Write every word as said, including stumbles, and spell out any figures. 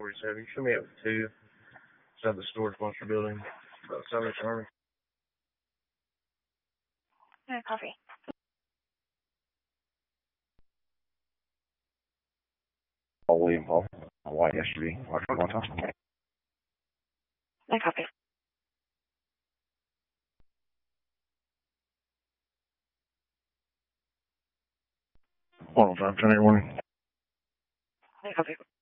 forty-seven. You show me up for two. Inside the storage bunker building. Uh, Salvation Army. Uh, coffee. Paul William Paul. White S U V. Watch one time. Uh, coffee. one oh five, ten eight one. Uh, coffee.